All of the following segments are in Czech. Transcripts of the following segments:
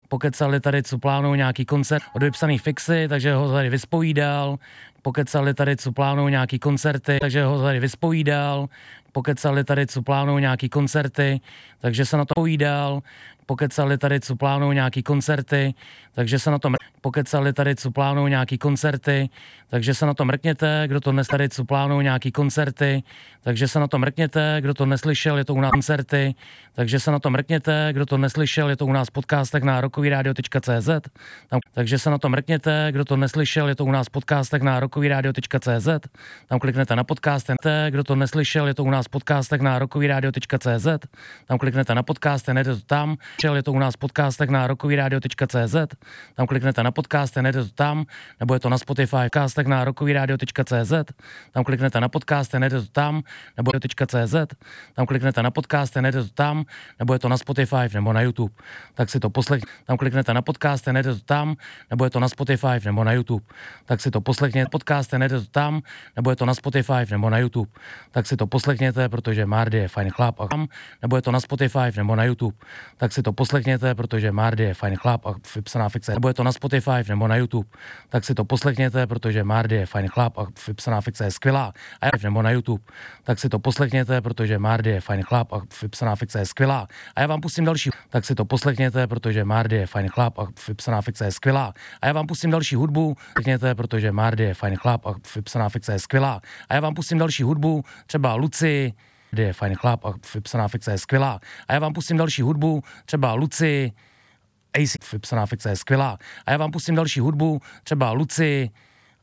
pokecali tady, co plánují nějaký koncert od vypsaný fixy, takže ho tady vyspovídal, pokecali tady, co plánují nějaký koncerty, takže ho tady vyspovídal, pokecali tady, co plánují nějaký koncerty, takže se na to povídal, pokecali tady, co plánují nějaký koncerty, takže se na to pokecali tady, co plánují nějaký koncerty, takže se na to mrkněte, kdo to tady, co plánují nějaký koncerty, takže se na to mrkněte, kdo to neslyšel, je to u nás koncerty, takže se na to mrkněte, kdo to neslyšel, je to u nás v podcastech na rockovyradio.cz, takže se na to mrkněte, kdo to neslyšel, je to u nás v podcastech na rockovyradio.cz, tam kliknete na podcasty, kdo to neslyšel, je to u nás v podcastech na rockovyradio.cz, tam kliknete na podcasty, nejde to tam, je to u nás v podcastech na rockovyradio.cz, tam kliknete na podcasty, nejde to tam, nebo je to na Spotify, podcastech na rockovyradio.cz, tam kliknete na podcasty, nejde to tam, nebo je to .cz, tam kliknete na podcasty, nejde to tam, nebo je to na Spotify, nebo na YouTube, tak si to poslechněte, tam kliknete na podcasty, nejde to tam, nebo je to na Spotify, nebo na YouTube, tak si to poslechněte, podcasty, nejde to tam, nebo je to na Spotify, nebo na YouTube, tak si to poslechněte, protože Mardy je fajn chlap a tam, nebo je to na Spotify, nebo na YouTube, tak si to poslechněte, protože Mardy je fajn chlap a vypsaná fikce, nebo je to na Spotify, nebo na YouTube, tak si to poslechněte, protože Mardy je fajn chlap a vypsaná fikce je skvělá, a já nebo na YouTube, tak si to poslechněte, protože Mardy je fajn chlap a vypsaná fikce je skvělá. A já vám pustím další, tak si to poslechněte, protože Mardy je fajn chlap a vypsaná fikce je skvělá. A já vám pustím další hudbu, poslechněte, protože Mardy je fajn chlap a vypsaná fikce je skvělá. A já vám pustím další hudbu, třeba Luci, kde je fajn chlap a vypsaná fikce je skvělá. A já vám pustím další hudbu, třeba Luci, AC, vypsaná fikce je skvělá. A já vám pustím další hudbu, třeba Luci,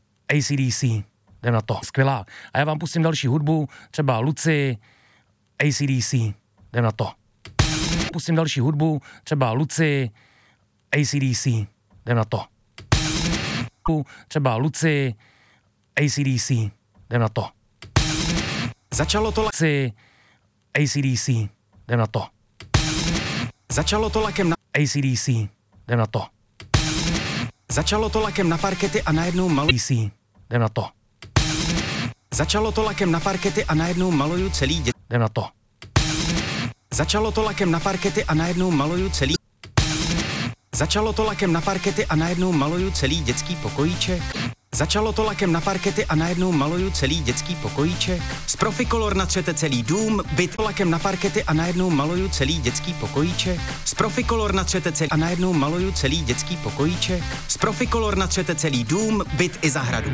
AC/DC, jdem na to, skvělá. A já vám pustím další hudbu, třeba Luci, AC/DC, jdem na to. Pustím další hudbu, třeba Luci, AC/DC, jdem na to. Třeba Luci, AC/DC, jdem na to. Začalo to Luci, AC/DC, jdem na to. Začalo to lakem na AC/DC, jdem na to. Začalo to lakem na parkety a najednou DC, jdem na to. Začalo to lakem na parkety a najednou maluju celý jdem na to. Začalo to lakem na parkety a najednou maluju celý Začalo to lakem na parkety a najednou maluju celý dětský pokojíček. Začalo to lakem na parkety a najednou maluju celý dětský pokojíček. Z Proficolor natřete celý dům, byt lakem na parkety a najednou maluju celý dětský pokojíček. Z Proficolor natřete celý a najednou maluju celý dětský pokojíček. Z Proficolor natřete celý dům, byt i zahradu.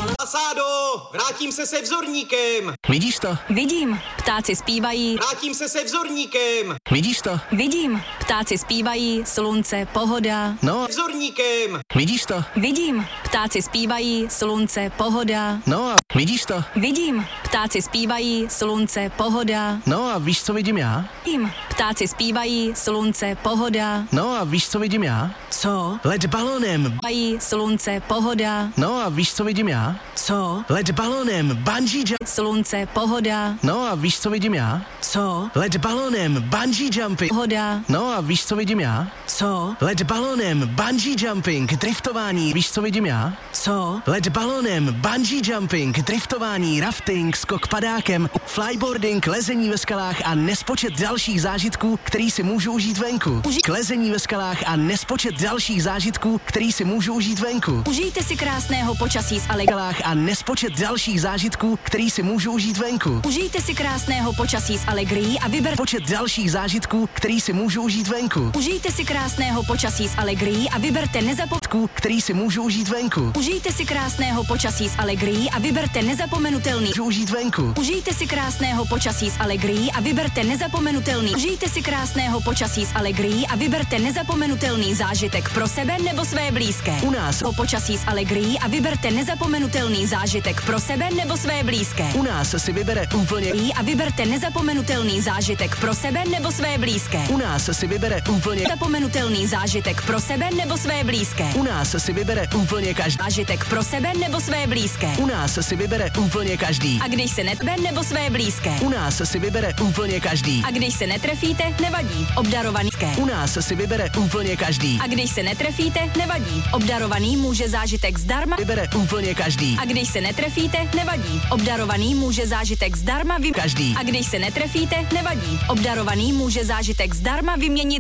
Sádo, vrátím se vzorníkem. Vidíš to? Vidím, ptáci zpívají. Vrátím se vzorníkem. Vidíš to? Vidím, ptáci zpívají, slunce, pohoda. No, Vzorníkem. vidíš to? Vidím, ptáci zpívají, slunce, pohoda. No a vidíš to? Vidím, ptáci zpívají, slunce, pohoda. No a víš, co vidím já? Vidím, ptáci zpívají, slunce, pohoda. No a víš, co vidím já? Co? Let balonem. Zpívají, slunce, pohoda. No a víš, co vidím já? Co? Let balonem, bungee jump. Slunce, pohoda. No a víš, co vidím já? Co? Let balonem, bungee jumping. Pohoda. No a víš, co vidím já? Co? Let balonem, bungee jumping, driftování. Víš, co vidím já? Co? Let balonem, bungee jumping, driftování, rafting, skok padákem, flyboarding, lezení ve skalách a nespočet dalších zážitků, který si můžu užít venku. Lezení ve skalách a nespočet dalších zážitků, který si můžu užít venku. Užijte si krásného počasí s Skalách a nespočet dalších zážitků, který si můžu užít venku. Užijte si krásného počasí s Allegrií a vyberte Počet dalších zážitků, který si můžu užít venku. Užijte si krásného počasí s Allegrií a vyberte Který si můžu užít venku. Užijte si krásného počasí s Allegrií a vyberte nezapomenutelný. Můžu užít venku. Užijte si krásného počasí s Allegrií a vyberte nezapomenutelný. Užijte si krásného počasí s Allegrií a vyberte nezapomenutelný zážitek pro sebe nebo své blízké. U nás O počasí s Allegrií a vyberte nezapomenutelný zážitek pro sebe nebo své blízké. U nás si vybere úplně A vyberte nezapomenutelný zážitek pro sebe nebo své blízké. U nás si vybere úplně Nezapomenutelný zážitek pro sebe nebo své blízké. U nás si vybere úplně každý. Zážitek pro sebe nebo své blízké. U nás si vybere úplně každý. A když se netbe nebo své blízké. U nás si vybere úplně každý. A když se netrefíte, nevadí. Obdarovaný. U nás si vybere úplně každý. A když se netrefíte, nevadí. Obdarovaný může zážitek zdarma. Vybere úplně každý. A když se netrefíte, nevadí. Obdarovaný může zážitek zdarma Každý. A když se netrefíte, nevadí. Obdarovaný může zážitek zdarma vyměnit